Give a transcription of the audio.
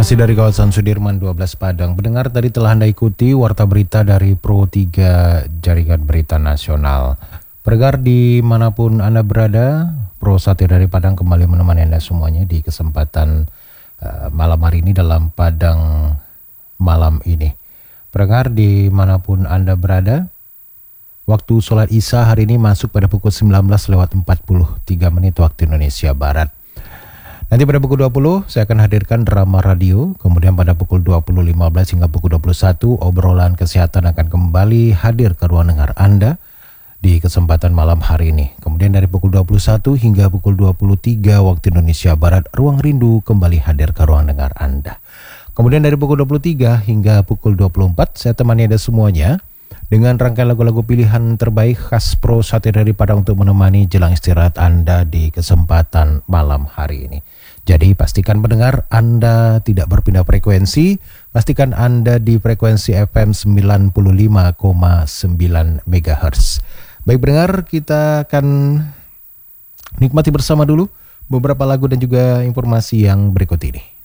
Masih dari kawasan Sudirman 12 Padang. Pendengar, tadi telah Anda ikuti warta berita dari Pro 3 Jaringan Berita Nasional. Pendengar dimanapun Anda berada, Pro 1 dari Padang kembali menemani Anda semuanya di kesempatan malam hari ini dalam Padang malam ini. Pendengar dimanapun Anda berada, waktu sholat Isya hari ini masuk pada pukul 19:43 waktu Indonesia Barat. Nanti pada pukul 20 saya akan hadirkan drama radio, kemudian pada pukul 20.15 hingga pukul 21 obrolan kesehatan akan kembali hadir ke ruang dengar Anda di kesempatan malam hari ini. Kemudian dari pukul 21 hingga pukul 23 waktu Indonesia Barat, Ruang Rindu kembali hadir ke ruang dengar Anda. Kemudian dari pukul 23 hingga pukul 24 saya temani Anda semuanya dengan rangkaian lagu-lagu pilihan terbaik khas Pro 1 dari Padang untuk menemani jelang istirahat Anda di kesempatan malam hari ini. Jadi pastikan pendengar Anda tidak berpindah frekuensi, pastikan Anda di frekuensi FM 95,9 MHz. Baik pendengar, kita akan nikmati bersama dulu beberapa lagu dan juga informasi yang berikut ini.